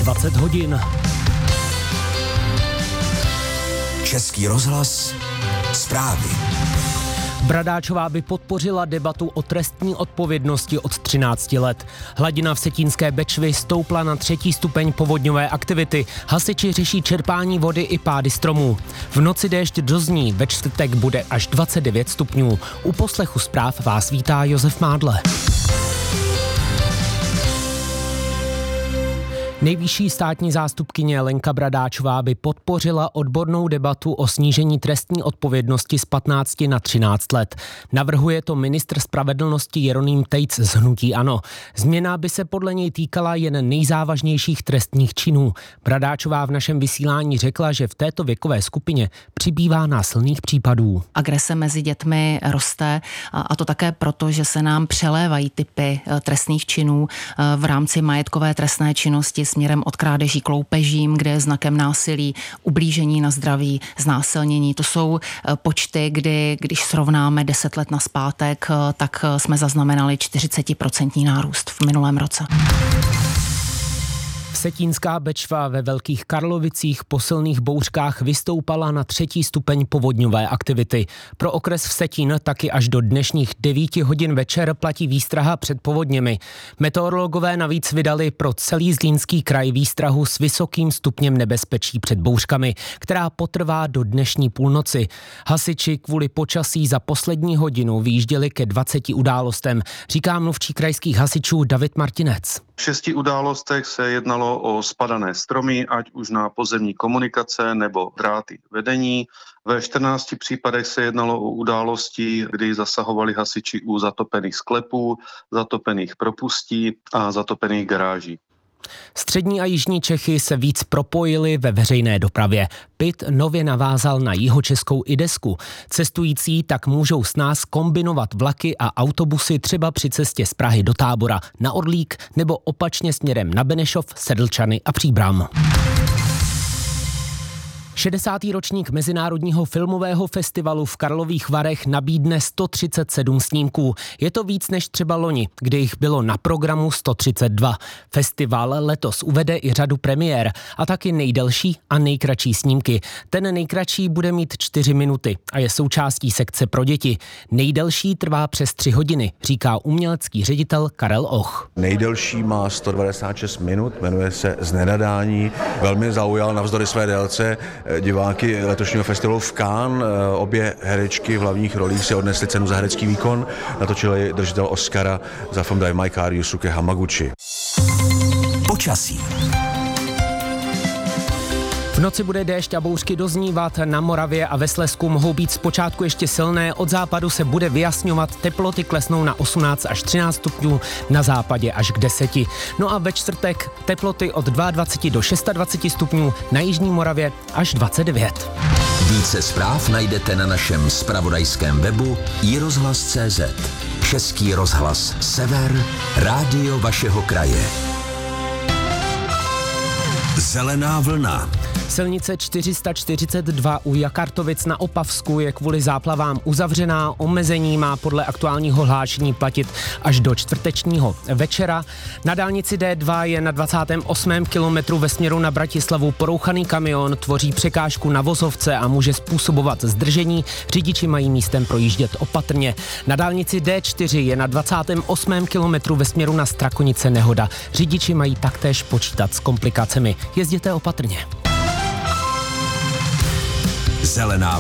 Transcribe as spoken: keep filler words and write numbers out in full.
dvacet hodin. Český rozhlas, zprávy. Bradáčová by podpořila debatu o trestní odpovědnosti od třinácti let. Hladina vsetínské Bečvy stoupla na třetí stupeň povodňové aktivity. Hasiči řeší čerpání vody i pády stromů. V noci déšť dozní, ve čtvrtek bude až dvacet devět stupňů. U poslechu zpráv vás vítá Josef Mádle. Nejvyšší státní zástupkyně Lenka Bradáčová by podpořila odbornou debatu o snížení trestní odpovědnosti z patnácti na třináct let. Navrhuje to ministr spravedlnosti Jeroným Tejc z hnutí ANO. Změna by se podle něj týkala jen nejzávažnějších trestních činů. Bradáčová v našem vysílání řekla, že v této věkové skupině přibývá násilných případů. Agrese mezi dětmi roste a to také proto, že se nám přelévají typy trestných činů v rámci majetkové trestné činnosti směrem od krádeží k loupežím, kde je znakem násilí, ublížení na zdraví, znásilnění. To jsou počty, kdy, když srovnáme deset let nazpátek, tak jsme zaznamenali čtyřicet procent nárůst v minulém roce. Vsetínská Bečva ve Velkých Karlovicích po silných bouřkách vystoupala na třetí stupeň povodňové aktivity. Pro okres Vsetín taky až do dnešních devíti hodin večer platí výstraha před povodněmi. Meteorologové navíc vydali pro celý Zlínský kraj výstrahu s vysokým stupněm nebezpečí před bouřkami, která potrvá do dnešní půlnoci. Hasiči kvůli počasí za poslední hodinu vyjížděli ke dvaceti událostem, říká mluvčí krajských hasičů David Martinec. V šesti událostech se jednalo o spadané stromy, ať už na pozemní komunikace nebo dráty vedení. Ve čtrnácti případech se jednalo o události, kdy zasahovali hasiči u zatopených sklepů, zatopených propustí a zatopených garáží. Střední a jižní Čechy se víc propojily ve veřejné dopravě. P I T nově navázal na jihočeskou Idesku. Cestující tak můžou snáz kombinovat vlaky a autobusy třeba při cestě z Prahy do Tábora na Orlík nebo opačně směrem na Benešov, Sedlčany a Příbram. šedesátý ročník Mezinárodního filmového festivalu v Karlových Varech nabídne sto třicet sedm snímků. Je to víc než třeba loni, kdy jich bylo na programu sto třicet dva. Festival letos uvede i řadu premiér a taky nejdelší a nejkratší snímky. Ten nejkratší bude mít čtyři minuty a je součástí sekce pro děti. Nejdelší trvá přes tři hodiny, říká umělecký ředitel Karel Och. Nejdelší má sto devadesát šest minut, jmenuje se Znenadání. Velmi zaujal navzdory své délce diváky letošního festivalu v Cannes. Obě herečky v hlavních rolích si odnesly cenu za herecký výkon. Natočil držitel Oscara za film Drive My Car Yusuke Hamaguchi. Počasí. V noci bude déšť a bouřky doznívat, na Moravě a ve Slezsku mohou být zpočátku ještě silné, od západu se bude vyjasňovat, teploty klesnou na osmnáct až třináct stupňů, na západě až k deseti. No a ve čtvrtek teploty od dvacet dva do dvacet šest stupňů, na jižní Moravě až dvacet devět. Více zpráv najdete na našem zpravodajském webu i rozhlas tečka cé zet. Český rozhlas Sever, rádio vašeho kraje. Zelená vlna. Silnice čtyři sta čtyřicet dva u Jakartovic na Opavsku je kvůli záplavám uzavřená. Omezení má podle aktuálního hlášení platit až do čtvrtečního večera. Na dálnici D dva je na dvacátém osmém kilometru ve směru na Bratislavu porouchaný kamion, tvoří překážku na vozovce a může způsobovat zdržení. Řidiči mají místem projíždět opatrně. Na dálnici D čtyři je na dvacátém osmém kilometru ve směru na Strakonice nehoda. Řidiči mají taktéž počítat s komplikacemi. Jezděte opatrně. Zelená